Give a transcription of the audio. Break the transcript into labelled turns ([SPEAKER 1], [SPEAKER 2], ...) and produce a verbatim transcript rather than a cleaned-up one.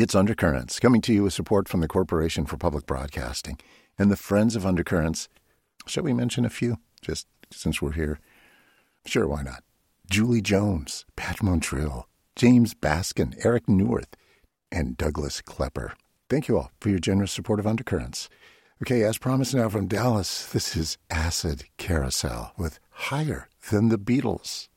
[SPEAKER 1] It's Undercurrents, coming to you with support from the Corporation for Public Broadcasting and the Friends of Undercurrents. Shall we mention a few, just since we're here? Sure, why not? Julie Jones, Pat Montrill, James Baskin, Eric Neuwirth, and Douglas Klepper. Thank you all for your generous support of Undercurrents. Okay, as promised now from Dallas, this is Acid Carousel with Higher Than the Beatles.